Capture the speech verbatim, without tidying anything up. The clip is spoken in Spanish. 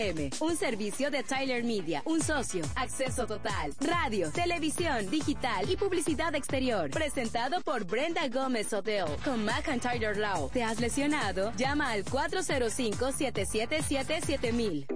M, un servicio de Tyler Media, un socio, acceso total, radio, televisión, digital y publicidad exterior, presentado por Brenda Gómez Odell, con McIntyre Law. ¿Te has lesionado? Llama al cuatro cero cinco, siete siete siete, siete mil.